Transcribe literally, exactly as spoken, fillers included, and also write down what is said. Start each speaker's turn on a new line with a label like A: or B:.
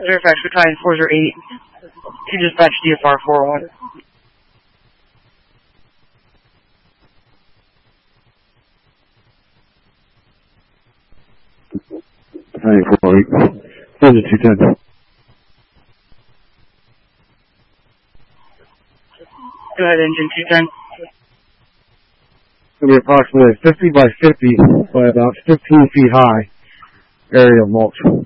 A: Fairfax Battalion four zero eight. Can dispatch D F R four oh one.
B: Battalion four oh eight. Engine two ten.
A: Go ahead, engine two ten.
B: It's going to be approximately fifty by fifty by about fifteen feet high area of mulch.